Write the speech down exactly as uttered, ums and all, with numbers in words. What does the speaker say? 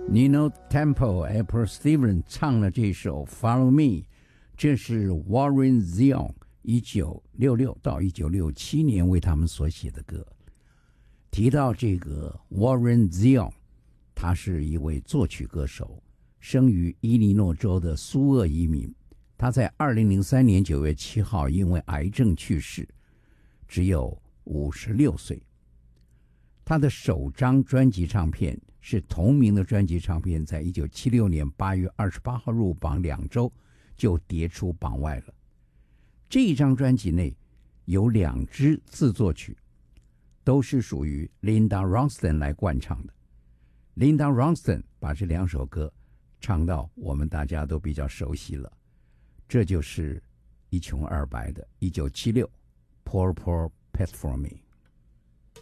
Nino Temple、April Stevens 唱了这首《Follow Me》，这是 Warren Zevon 一九六六到一九六七年为他们所写的歌。提到这个 Warren Zevon， 他是一位作曲歌手，生于伊利诺州的苏俄移民。他在二零零三年九月七号因为癌症去世，只有五十六岁。他的首张专辑唱片是同名的专辑唱片，在一九七六年八月二十八号入榜，两周就跌出榜外了。这一张专辑内有两支自作曲，都是属于 Linda Ronstadt 来灌唱的。Linda Ronstadt 把这两首歌唱到我们大家都比较熟悉了，这就是一穷二白的一九七六 Poor Poor Pet for Me。